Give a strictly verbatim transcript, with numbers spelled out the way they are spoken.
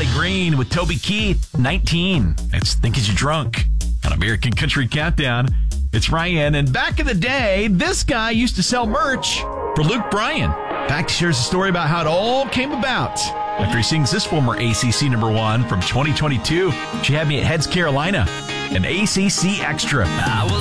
Molly Green with Toby Keith, nineteen. It's Think Is You Drunk on American Country Countdown. It's Ryan, and back in the day, this guy used to sell merch for Luke Bryan. Back shares a story about how it all came about after he sings this former A C C number one from twenty twenty-two. She Had Me at Heads, Carolina, an A C C extra. I was